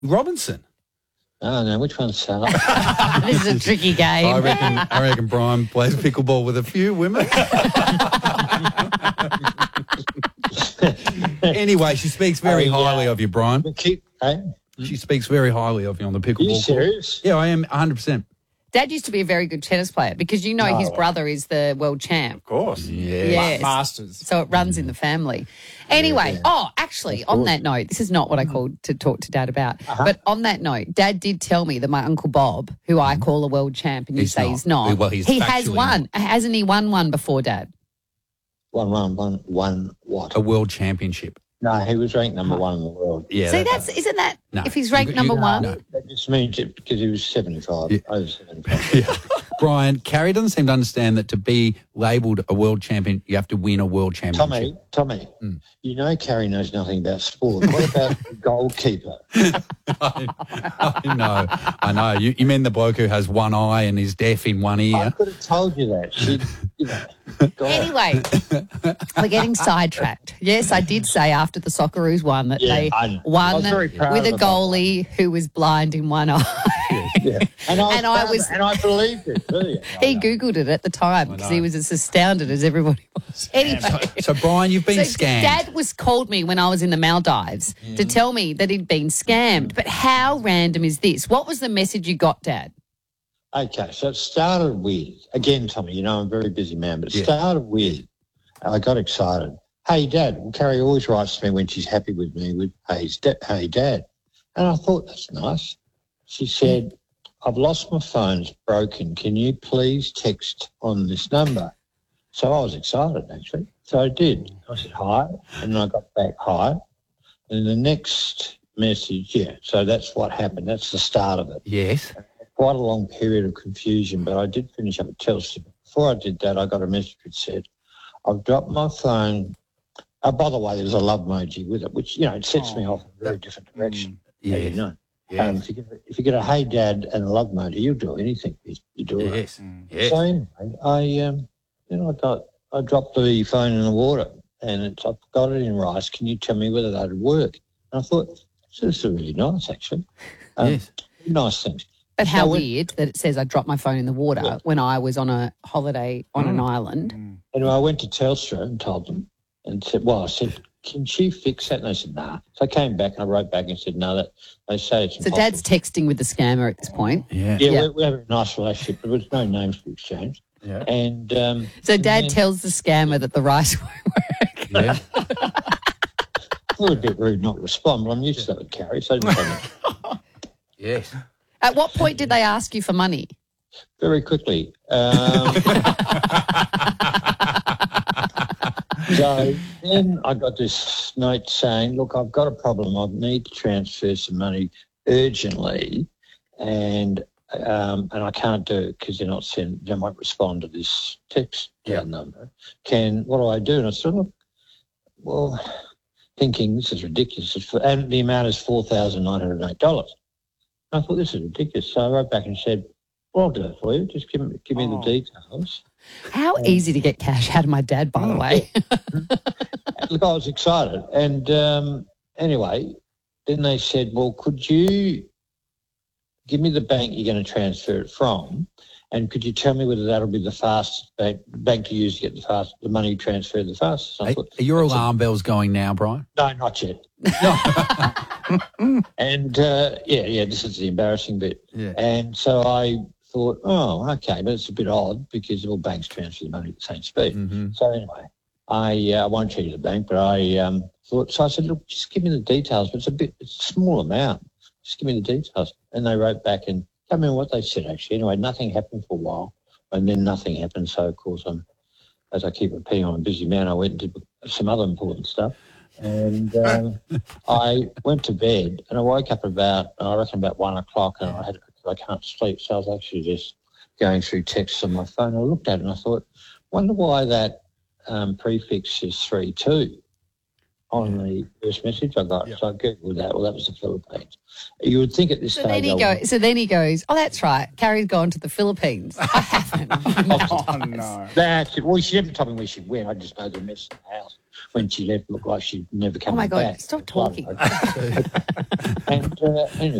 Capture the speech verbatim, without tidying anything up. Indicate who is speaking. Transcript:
Speaker 1: Robinson.
Speaker 2: Oh, no, which one's Sal?
Speaker 3: This is a tricky game.
Speaker 1: I reckon, I reckon Brian plays pickleball with a few women. Anyway, she speaks very
Speaker 2: Oh, yeah.
Speaker 1: highly of you, Brian.
Speaker 2: Keep, eh?
Speaker 1: She speaks very highly of you on the pickleball
Speaker 2: Are you
Speaker 1: court.
Speaker 2: serious?
Speaker 1: Yeah, I am one hundred percent.
Speaker 3: Dad used to be a very good tennis player because you know his
Speaker 2: No.
Speaker 3: brother is the world champ.
Speaker 4: Of course.
Speaker 1: Yeah.
Speaker 3: Yes.
Speaker 4: Masters.
Speaker 3: So it runs in the family. Anyway, oh, actually, on that note, this is not what I called to talk to Dad about.
Speaker 2: Uh-huh.
Speaker 3: But on that note, Dad did tell me that my Uncle Bob, who I call a world champ and you
Speaker 1: He's
Speaker 3: say
Speaker 1: not.
Speaker 3: he's not,
Speaker 1: Well, he's
Speaker 3: he has
Speaker 1: factually
Speaker 3: won. Hasn't he won one before, Dad?
Speaker 2: One, one, one, one, what?
Speaker 1: A world championship.
Speaker 2: No, he was ranked number one in the world.
Speaker 1: Yeah.
Speaker 3: See,
Speaker 1: that-
Speaker 3: that's, isn't that,
Speaker 1: No.
Speaker 3: if he's ranked
Speaker 1: You-
Speaker 3: number
Speaker 1: you-
Speaker 3: one?
Speaker 1: no.
Speaker 2: That just means it because he was seventy-five,
Speaker 1: Yeah.
Speaker 2: over seventy-five.
Speaker 1: Yeah. Brian, Carrie doesn't seem to understand that to be labelled a world champion, you have to win a world championship.
Speaker 2: Tommy, Tommy,
Speaker 1: Mm.
Speaker 2: you know Carrie knows nothing about sport. What about the goalkeeper?
Speaker 1: I, I know, I know. You, you mean the bloke who has one eye and is deaf in one
Speaker 2: I
Speaker 1: ear?
Speaker 2: could have told you that. She, you know, God.
Speaker 3: Anyway, we're getting sidetracked. Yes, I did say after the Socceroos won that
Speaker 2: Yeah,
Speaker 3: they
Speaker 2: I know. I
Speaker 3: won
Speaker 2: was very proud
Speaker 3: with a
Speaker 2: of them.
Speaker 3: goalie who was blind in one eye.
Speaker 2: Yeah. And I,
Speaker 3: And I
Speaker 2: proud-
Speaker 3: was-
Speaker 2: and I believed it. Too.
Speaker 3: He Googled it at the time because he was as astounded as everybody was. Anyway.
Speaker 1: So, Brian, you've been
Speaker 3: So
Speaker 1: scammed.
Speaker 3: Dad was called me when I was in the Maldives to tell me that he'd been scammed. But how random is this? What was the message you got, Dad?
Speaker 2: Okay, so it started with, again, Tommy, you know I'm a very busy man, but it
Speaker 1: Yeah.
Speaker 2: started with, I got excited. Hey, Dad. Well, Carrie always writes to me when she's happy with me with, hey, da- hey Dad. And I thought, that's nice. She said, I've lost my phone, it's broken. Can you please text on this number? So I was excited, actually. So I did. I said, hi. And then I got back, hi. And the next message, yeah. So that's what happened. That's the start of it.
Speaker 1: Yes.
Speaker 2: Quite a long period of confusion, but I did finish up at Telstra. Before I did that, I got a message that said, I've dropped my phone. Oh, by the way, there's a love emoji with it, which, you know, it sets me off in a very different direction. Yeah, you
Speaker 1: Yes.
Speaker 2: know.
Speaker 1: Yes.
Speaker 2: Um, if, you get, if you get a hey dad and a love emoji, you'll do anything. You, you do it.
Speaker 1: Yes. Yes.
Speaker 2: So anyway, I, um, you know, I got, I dropped the phone in the water and it's, I've got it in rice. Can you tell me whether that'd work? And I thought, this is really nice, actually. Um,
Speaker 1: Yes.
Speaker 2: Nice things.
Speaker 3: But
Speaker 2: So
Speaker 3: how
Speaker 2: when-
Speaker 3: weird that it says I dropped my phone in the water
Speaker 2: Yeah.
Speaker 3: when I was on a holiday on an island.
Speaker 2: Anyway, I went to Telstra and told them and said, well, I said, can she fix that? And they said, nah. So I came back and I wrote back and said, no, that they say it's
Speaker 3: So
Speaker 2: impossible.
Speaker 3: Dad's texting with the scammer at this point.
Speaker 1: Yeah.
Speaker 2: Yeah,
Speaker 3: Yeah.
Speaker 2: We, we have a nice relationship, but there's no names to exchange.
Speaker 1: Yeah.
Speaker 2: And um,
Speaker 3: So
Speaker 2: and
Speaker 3: Dad
Speaker 2: then-
Speaker 3: tells the scammer that the rice won't work.
Speaker 1: Yeah.
Speaker 2: a little bit rude not to respond, but I'm used to that with Carrie, so I didn't say much.
Speaker 1: Yes.
Speaker 3: At what point did they ask you for money?
Speaker 2: Very quickly. Um, so then I got this note saying, look, I've got a problem. I need to transfer some money urgently and um, and I can't do it because they're not send, they won't respond to this text
Speaker 1: Yeah.
Speaker 2: number. Can, what do I do? And I said, look, well, thinking this is ridiculous. It's for, and the amount is four thousand nine hundred eight dollars. I thought this is ridiculous. So I wrote back and said, well, I'll do it for you. Just give me, give me
Speaker 4: Oh.
Speaker 2: the details.
Speaker 3: How easy to get cash out of my dad, by the way.
Speaker 2: Look, I was excited. And um, anyway, then they said, well, could you give me the bank you're going to transfer it from? And could you tell me whether that'll be the fastest bank, bank to use to get the fast, the money transferred the fastest? And I
Speaker 1: Are,
Speaker 2: thought,
Speaker 1: are your alarm bells going now, Brian?
Speaker 2: no, not yet. And uh, yeah, yeah, this is the embarrassing bit.
Speaker 1: Yeah.
Speaker 2: And so I thought, oh, okay, but it's a bit odd because all banks transfer the money at the same speed.
Speaker 1: Mm-hmm.
Speaker 2: So anyway, I uh, I won't tell you the bank, but I um, thought, so I said, look, just give me the details, but it's a bit, it's a small amount. Just give me the details. And they wrote back and I can't remember what they said actually. Anyway, nothing happened for a while and then nothing happened. So of course, I'm, as I keep repeating, I'm a busy man. I went and did some other important stuff. And um, I went to bed and I woke up about, I reckon about one o'clock and I had, I can't sleep. So I was actually just going through texts on my phone. I looked at it and I thought, wonder why that um, prefix is three two on the first message I got.
Speaker 1: Yeah.
Speaker 2: So I Googled that. Well, that was the Philippines. You would think at this
Speaker 3: So
Speaker 2: stage...
Speaker 3: then he
Speaker 2: I
Speaker 3: goes. So then he goes. Oh, that's right. Carrie's gone to the Philippines. I haven't.
Speaker 4: Oh, no.
Speaker 2: That's it. Well, she never told me where she went. I just know the mess in the house. when she left, looked like she'd never come
Speaker 3: Oh, my
Speaker 2: back.
Speaker 3: God. Stop talking.
Speaker 2: and uh, anyway,